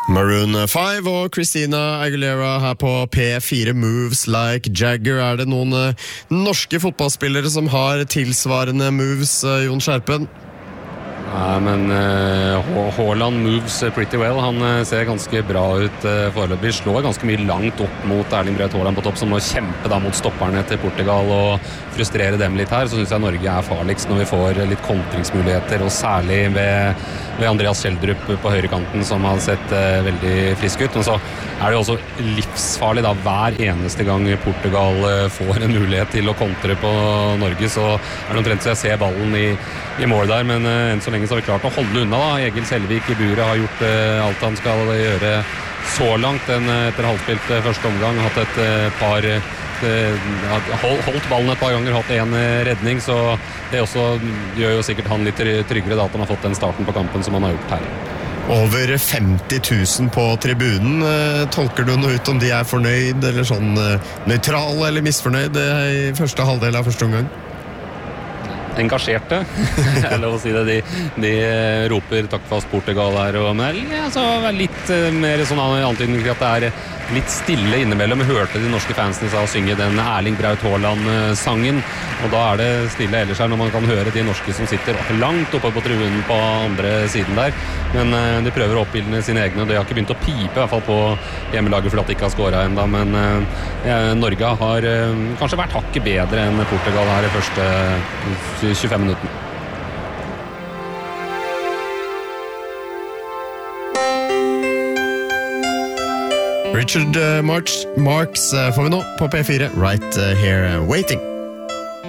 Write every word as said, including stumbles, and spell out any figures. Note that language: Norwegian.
Maroon five og Christina Aguilera her på P fire. Moves like Jagger. Er det noen uh, norske fotballspillere som har tilsvarende moves, uh, Jon Skjerpen? Ja, men uh, Haaland moves pretty well. Han uh, ser ganske bra ut uh, foreløpig. Slår ganske mye langt opp mot Erling Braut Haaland på topp, som må kjempe da mot stopperne til Portugal og frustrere dem litt her. Så synes jeg Norge er farligst når vi får litt kontringsmuligheter, og særlig ved, ved Andreas Schjelderup på høyrekanten, som har sett uh, veldig frisk ut. Men så er det jo også livsfarlig da, hver eneste gang Portugal uh, får en mulighet til å kontre på Norge, så er det omtrent så jeg ser ballen i, i mål der, men uh, enn så lenge så har vi klart å holde unna da. Egil Selvik i buret har gjort uh, alt han skal gjøre så langt en, etter halvspilt uh, første omgang, hatt et uh, par uh, holdt ballen et par ganger, hatt en uh, redning, så det også gjør jo sikkert han litt tryggere da, at han har fått den starten på kampen som han har gjort her. Over femti tusen på tribunen. Tolker du noe ut om de er fornøyd, eller sånn nøytrale eller misfornøyd i første halvdel av første omgang? Engasjerte, jeg lov å si det. De, de roper takk fast Portugal her, og, men altså, litt mer sånn antydning til at det er litt stille innimellom. Jeg hørte de norske fansene sa å synge den Erling Braut Haaland-sangen, og da er det stille ellers her når man kan høre de norske som sitter langt oppe på tribunen på andre siden der, men de prøver å oppildne sine egne, og de har ikke begynt å pipe, i hvert fall på hjemmelaget fordi at de ikke har skåret enda, men eh, Norge har eh, kanskje vært hakket bedre enn Portugal her i første tjuefem minutter. Richard uh, Marx, Marx uh, får vi nå på P fire. Right uh, here uh, waiting.